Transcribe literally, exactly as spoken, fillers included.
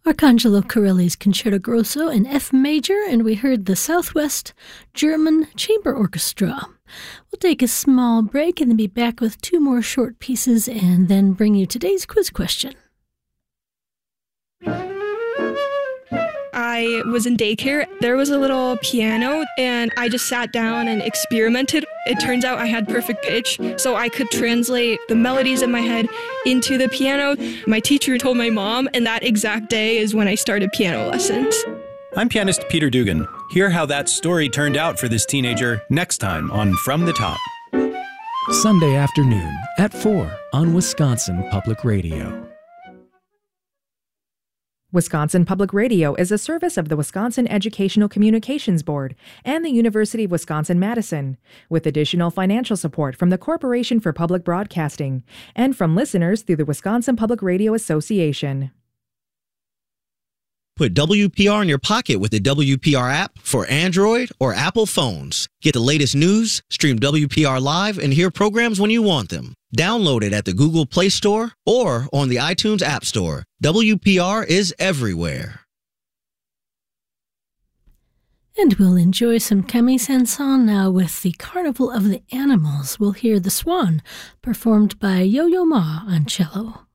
Arcangelo Corelli's Concerto Grosso in F major, and we heard the Southwest German Chamber Orchestra. We'll take a small break and then be back with two more short pieces and then bring you today's quiz question. I was in daycare. There was a little piano, and I just sat down and experimented. It turns out I had perfect pitch, so I could translate the melodies in my head into the piano. My teacher told my mom, and that exact day is when I started piano lessons. I'm pianist Peter Dugan. Hear how that story turned out for this teenager next time on From the Top. Sunday afternoon at four on Wisconsin Public Radio. Wisconsin Public Radio is a service of the Wisconsin Educational Communications Board and the University of Wisconsin-Madison, with additional financial support from the Corporation for Public Broadcasting and from listeners through the Wisconsin Public Radio Association. Put W P R in your pocket with the W P R app for Android or Apple phones. Get the latest news, stream W P R live, and hear programs when you want them. Download it at the Google Play Store or on the iTunes App Store. W P R is everywhere. And we'll enjoy some Camille Saint-Saëns now with the Carnival of the Animals. We'll hear The Swan, performed by Yo-Yo Ma on cello.